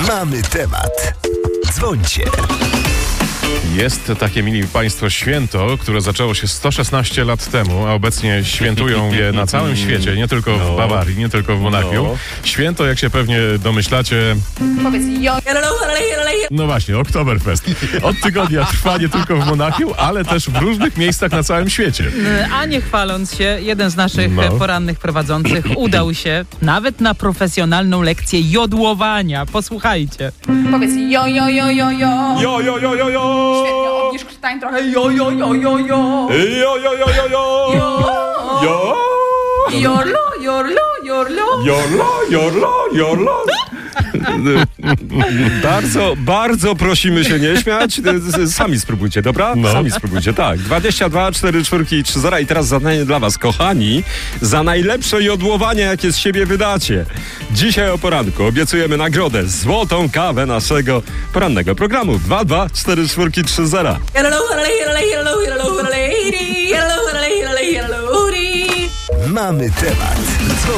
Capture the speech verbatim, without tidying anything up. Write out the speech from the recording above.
Mamy temat. Dzwońcie. Jest takie, mili Państwo, święto, które zaczęło się sto szesnaście lat temu, a obecnie świętują je na całym świecie, nie tylko w Bawarii, nie tylko w Monachium. No. Święto, jak się pewnie domyślacie, Powiedz jo, no właśnie, Oktoberfest. Od tygodnia trwa nie tylko w Monachium, ale też w różnych miejscach na całym świecie. A nie chwaląc się, jeden z naszych No. porannych prowadzących udał się nawet na profesjonalną lekcję jodłowania. Posłuchajcie. powiedz jo, jo, jo, jo, jo. Jo, jo, jo, jo, jo! Świetnie, obniż krtań trochę. Jo, jo, jo, jo, jo. Jo, jo, jo, jo, jo! Jo! Jorlo, jorlo, jorlo. Jorlo, jorlo, jorlo! Bardzo, bardzo prosimy się nie śmiać. Sami spróbujcie, dobra? No. Sami spróbujcie, tak. dwadzieścia dwa, cztery, cztery, trzy zero. I teraz zadanie dla was, kochani, za najlepsze jodłowanie, jakie z siebie wydacie. Dzisiaj o poranku obiecujemy nagrodę, złotą kawę naszego porannego programu. dwa dwa, cztery, cztery, trzy zero. Mamy temat.